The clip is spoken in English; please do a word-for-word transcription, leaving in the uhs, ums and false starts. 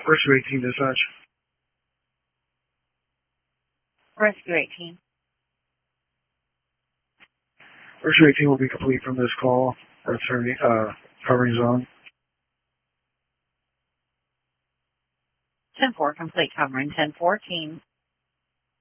Rescue eighteen dispatch. Rescue eighteen. Rescue eighteen will be complete from this call. Returning, uh, covering zone. ten four, complete covering ten fourteen.